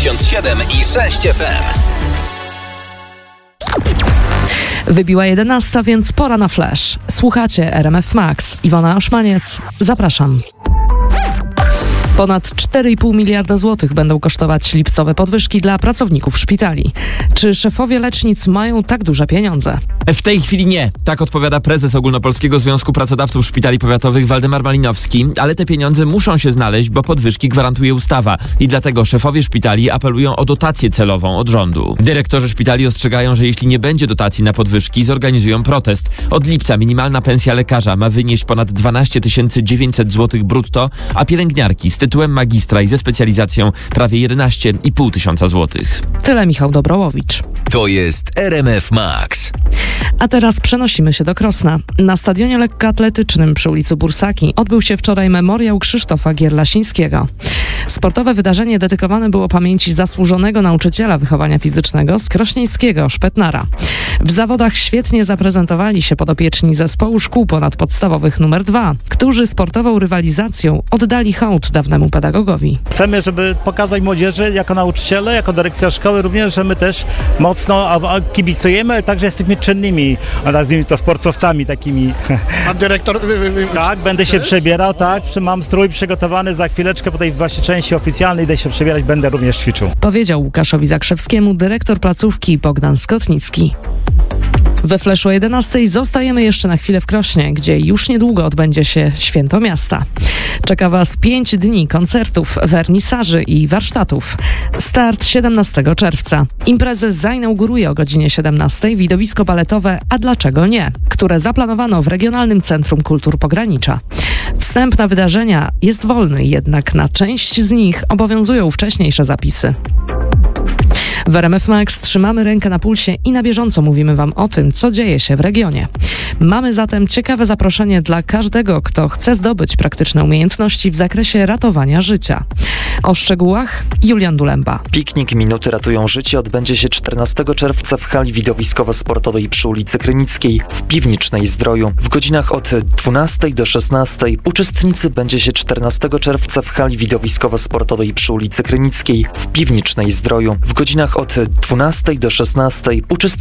97,6 FM. Wybiła 11, więc pora na flash. Słuchacie RMF Max. Iwona Oszmaniec. Zapraszam. Ponad 4,5 miliarda złotych będą kosztować lipcowe podwyżki dla pracowników szpitali. Czy szefowie lecznic mają tak duże pieniądze? W tej chwili nie. Tak odpowiada prezes Ogólnopolskiego Związku Pracodawców Szpitali Powiatowych Waldemar Malinowski. Ale te pieniądze muszą się znaleźć, bo podwyżki gwarantuje ustawa. I dlatego szefowie szpitali apelują o dotację celową od rządu. Dyrektorzy szpitali ostrzegają, że jeśli nie będzie dotacji na podwyżki, zorganizują protest. Od lipca minimalna pensja lekarza ma wynieść ponad 12 900 zł brutto, a pielęgniarki z tytułem magistra i ze specjalizacją prawie 11,5 tysiąca złotych. Tyle Michał Dobrołowicz. To jest RMF Max. A teraz przenosimy się do Krosna. Na stadionie lekkoatletycznym przy ulicy Bursaki odbył się wczoraj memoriał Krzysztofa Gierlasińskiego. Sportowe wydarzenie dedykowane było pamięci zasłużonego nauczyciela wychowania fizycznego z krośnieńskiego Szpetnara. W zawodach świetnie zaprezentowali się podopieczni zespołu szkół ponadpodstawowych nr 2, którzy sportową rywalizacją oddali hołd dawnemu pedagogowi. Chcemy, żeby pokazać młodzieży jako nauczyciele, jako dyrekcja szkoły również, że my też mocno kibicujemy, ale także jesteśmy czynnymi, nazwijmy to sportowcami takimi. Pan dyrektor... Tak, będę się przebierał, tak, mam strój przygotowany, za chwileczkę po tej właśnie części oficjalnej idę się przebierać, będę również ćwiczył. Powiedział Łukaszowi Zakrzewskiemu dyrektor placówki Bogdan Skotnicki. We Flashu 11 zostajemy jeszcze na chwilę w Krośnie, gdzie już niedługo odbędzie się Święto Miasta. Czeka Was 5 dni koncertów, wernisaży i warsztatów. Start 17 czerwca. Imprezę zainauguruje o godzinie 17 widowisko baletowe A Dlaczego Nie?, które zaplanowano w Regionalnym Centrum Kultur Pogranicza. Wstęp na wydarzenia jest wolny, jednak na część z nich obowiązują wcześniejsze zapisy. W RMF Max trzymamy rękę na pulsie i na bieżąco mówimy Wam o tym, co dzieje się w regionie. Mamy zatem ciekawe zaproszenie dla każdego, kto chce zdobyć praktyczne umiejętności w zakresie ratowania życia. O szczegółach Julian Dulemba. Piknik Minuty ratują życie odbędzie się 14 czerwca w hali widowiskowo-sportowej przy ulicy Krynickiej w Piwnicznej Zdroju. W godzinach od 12 do 16 uczestnicy będzie się 14 czerwca w hali widowiskowo-sportowej przy ulicy Krynickiej w Piwnicznej Zdroju. W godzinach od 12 do 16